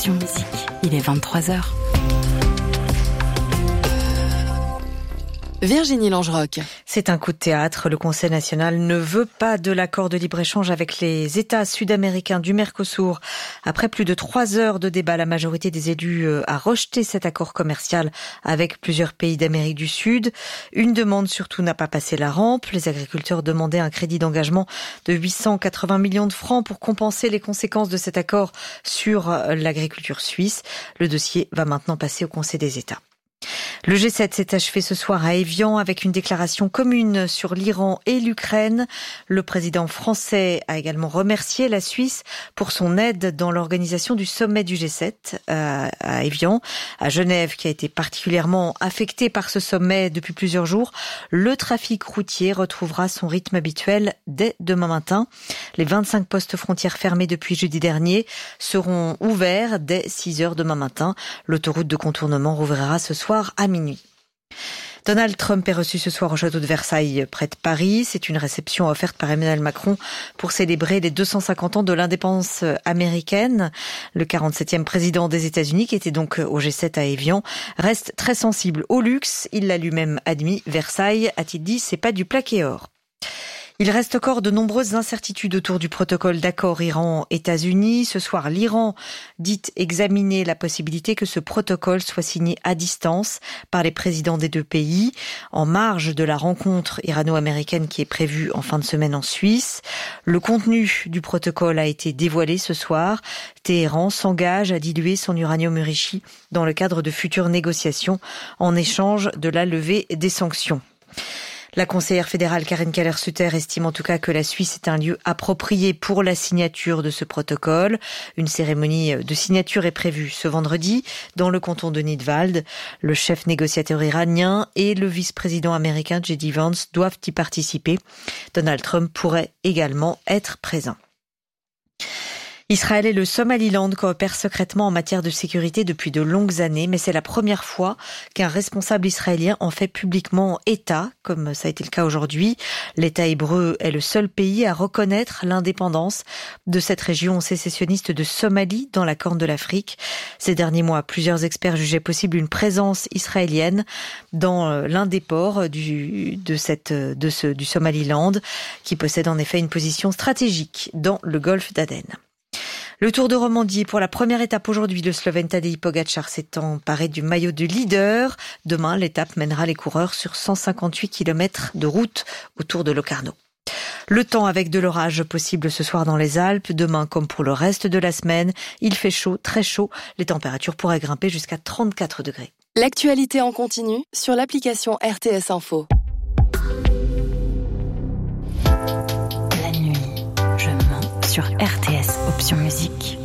Option Musique. Il est 23h. Virginie Langerock. C'est un coup de théâtre. Le Conseil national ne veut pas de l'accord de libre-échange avec les États sud-américains du Mercosur. Après plus de 3 heures de débat, la majorité des élus a rejeté cet accord commercial avec plusieurs pays d'Amérique du Sud. Une demande surtout n'a pas passé la rampe. Les agriculteurs demandaient un crédit d'engagement de 880 millions de francs pour compenser les conséquences de cet accord sur l'agriculture suisse. Le dossier va maintenant passer au Conseil des États. Le G7 s'est achevé ce soir à Évian avec une déclaration commune sur l'Iran et l'Ukraine. Le président français a également remercié la Suisse pour son aide dans l'organisation du sommet du G7 à Évian. À Genève, qui a été particulièrement affecté par ce sommet depuis plusieurs jours, le trafic routier retrouvera son rythme habituel dès demain matin. Les 25 postes frontières fermés depuis jeudi dernier seront ouverts dès 6 heures demain matin. L'autoroute de contournement rouvrira ce soir à minuit. Donald Trump est reçu ce soir au château de Versailles, près de Paris. C'est une réception offerte par Emmanuel Macron pour célébrer les 250 ans de l'indépendance américaine. Le 47e président des États-Unis, qui était donc au G7 à Évian, reste très sensible au luxe. Il l'a lui-même admis. Versailles, a-t-il dit, c'est pas du plaqué or. Il reste encore de nombreuses incertitudes autour du protocole d'accord Iran-États-Unis. Ce soir, l'Iran dit examiner la possibilité que ce protocole soit signé à distance par les présidents des deux pays, en marge de la rencontre irano-américaine qui est prévue en fin de semaine en Suisse. Le contenu du protocole a été dévoilé ce soir. Téhéran s'engage à diluer son uranium enrichi dans le cadre de futures négociations en échange de la levée des sanctions. La conseillère fédérale Karin Keller-Sutter estime en tout cas que la Suisse est un lieu approprié pour la signature de ce protocole. Une cérémonie de signature est prévue ce vendredi dans le canton de Nidwald. Le chef négociateur iranien et le vice-président américain J.D. Vance doivent y participer. Donald Trump pourrait également être présent. Israël et le Somaliland coopèrent secrètement en matière de sécurité depuis de longues années, mais c'est la première fois qu'un responsable israélien en fait publiquement état, comme ça a été le cas aujourd'hui. L'État hébreu est le seul pays à reconnaître l'indépendance de cette région sécessionniste de Somalie dans la Corne de l'Afrique. Ces derniers mois, plusieurs experts jugeaient possible une présence israélienne dans l'un des ports du Somaliland, qui possède en effet une position stratégique dans le golfe d'Aden. Le Tour de Romandie, pour la première étape aujourd'hui, le Slovène Tadej Pogačar s'est emparé du maillot de leader. Demain, l'étape mènera les coureurs sur 158 km de route autour de Locarno. Le temps avec de l'orage possible ce soir dans les Alpes. Demain, comme pour le reste de la semaine, il fait chaud, très chaud. Les températures pourraient grimper jusqu'à 34 degrés. L'actualité en continu sur l'application RTS Info. La nuit, je mens sur RTS Option Musique.